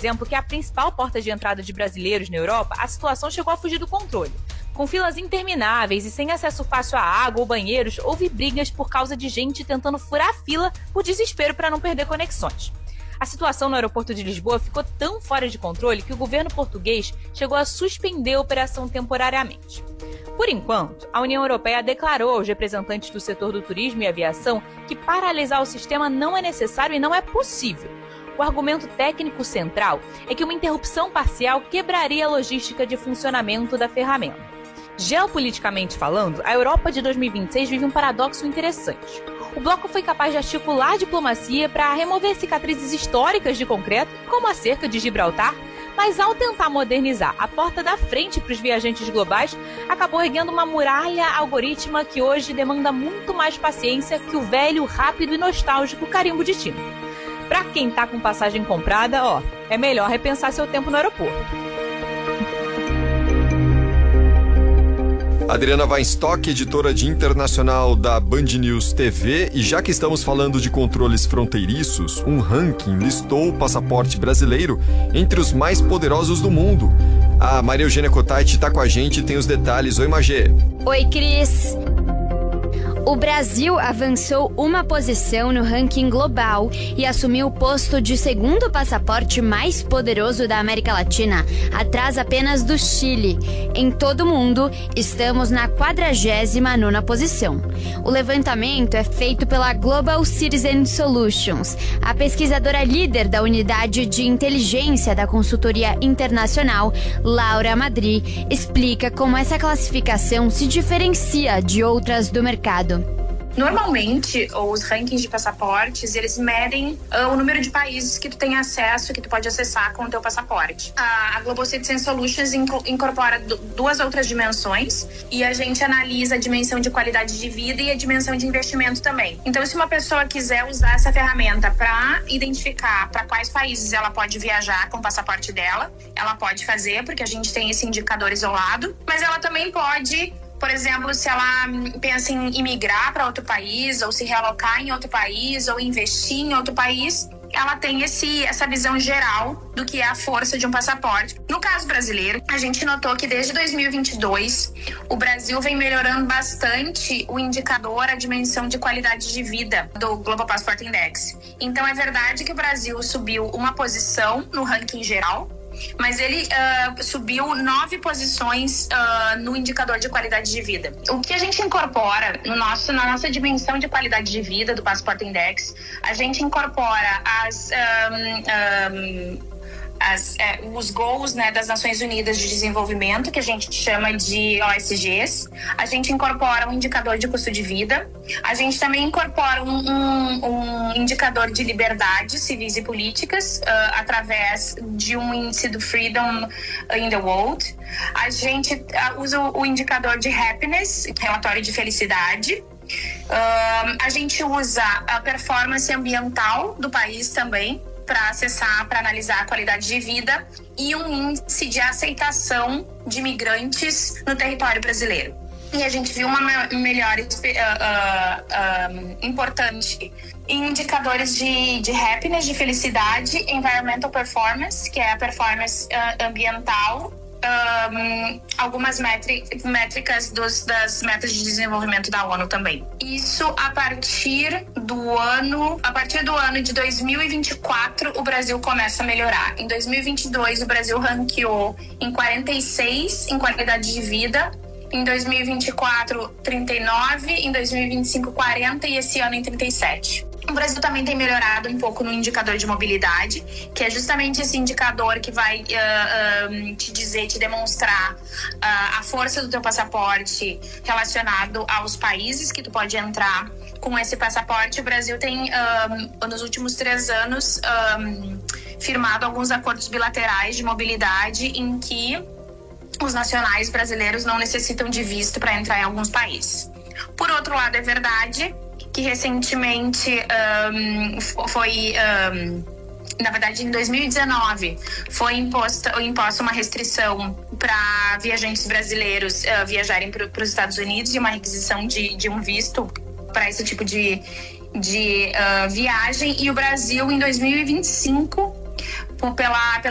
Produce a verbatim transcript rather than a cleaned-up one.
exemplo, que é a principal porta de entrada de brasileiros na Europa, a situação chegou a fugir do controle. Com filas intermináveis e sem acesso fácil a água ou banheiros, houve brigas por causa de gente tentando furar a fila por desespero para não perder conexões. A situação no aeroporto de Lisboa ficou tão fora de controle que o governo português chegou a suspender a operação temporariamente. Por enquanto, a União Europeia declarou aos representantes do setor do turismo e aviação que paralisar o sistema não é necessário e não é possível. O argumento técnico central é que uma interrupção parcial quebraria a logística de funcionamento da ferramenta. Geopoliticamente falando, a Europa de dois mil e vinte e seis vive um paradoxo interessante. O bloco foi capaz de articular diplomacia para remover cicatrizes históricas de concreto, como a cerca de Gibraltar, mas ao tentar modernizar a porta da frente para os viajantes globais, acabou erguendo uma muralha algorítmica que hoje demanda muito mais paciência que o velho, rápido e nostálgico carimbo de tinta. Para quem tá com passagem comprada, ó, é melhor repensar seu tempo no aeroporto. Adriana Weinstock, editora de internacional da Band News T V, e já que estamos falando de controles fronteiriços, um ranking listou o passaporte brasileiro entre os mais poderosos do mundo. A Maria Eugênia Cotati está com a gente e tem os detalhes. Oi, Magê. Oi, Cris. O Brasil avançou uma posição no ranking global e assumiu o posto de segundo passaporte mais poderoso da América Latina, atrás apenas do Chile. Em todo o mundo, estamos na quadragésima nona posição. O levantamento é feito pela Global Citizen Solutions. A pesquisadora líder da unidade de inteligência da consultoria internacional, Laura Madri, explica como essa classificação se diferencia de outras do mercado. Normalmente, os rankings de passaportes, eles medem uh, o número de países que tu tem acesso, que tu pode acessar com o teu passaporte. A, a Global Citizen Solutions inc- incorpora du- duas outras dimensões e a gente analisa a dimensão de qualidade de vida e a dimensão de investimento também. Então, se uma pessoa quiser usar essa ferramenta para identificar para quais países ela pode viajar com o passaporte dela, ela pode fazer, porque a gente tem esse indicador isolado, mas ela também pode... Por exemplo, se ela pensa em imigrar para outro país, ou se realocar em outro país, ou investir em outro país, ela tem esse, essa visão geral do que é a força de um passaporte. No caso brasileiro, a gente notou que desde dois mil e vinte e dois, o Brasil vem melhorando bastante o indicador, a dimensão de qualidade de vida do Global Passport Index. Então, é verdade que o Brasil subiu uma posição no ranking geral, mas ele uh, subiu nove posições uh, no indicador de qualidade de vida. O que a gente incorpora no nosso, na nossa dimensão de qualidade de vida do Passport Index, a gente incorpora as... Um, um, As, é, os goals, né, das Nações Unidas de Desenvolvimento, que a gente chama de O S Gs. A gente incorpora um indicador de custo de vida. A gente também incorpora um, um, um indicador de liberdades civis e políticas uh, através de um índice do Freedom in the World. A gente uh, usa o indicador de Happiness, relatório de felicidade. Uh, a gente usa a performance ambiental do país também, para acessar, para analisar a qualidade de vida, e um índice de aceitação de imigrantes no território brasileiro. E a gente viu uma melhora uh, uh, uh, importante em indicadores de, de happiness, de felicidade, environmental performance, que é a performance uh, ambiental, Um, algumas métricas dos, das metas de desenvolvimento da ONU também. Isso a partir do ano, a partir do ano de dois mil e vinte e quatro, o Brasil começa a melhorar. Em dois mil e vinte e dois, o Brasil ranqueou em quarenta e seis em qualidade de vida. Em dois mil e vinte e quatro, trinta e nove, em dois mil e vinte e cinco, quarenta e esse ano em trinta e sete. O Brasil também tem melhorado um pouco no indicador de mobilidade, que é justamente esse indicador que vai uh, uh, te dizer, te demonstrar uh, a força do teu passaporte relacionado aos países que tu pode entrar com esse passaporte. O Brasil tem, um, nos últimos três anos, um, firmado alguns acordos bilaterais de mobilidade em que os nacionais brasileiros não necessitam de visto para entrar em alguns países. Por outro lado, é verdade que recentemente um, foi, um, na verdade em dois mil e dezenove, foi imposta, imposta uma restrição para viajantes brasileiros uh, viajarem para os Estados Unidos e uma requisição de, de um visto para esse tipo de, de uh, viagem. E o Brasil, em dois mil e vinte e cinco, pela, pela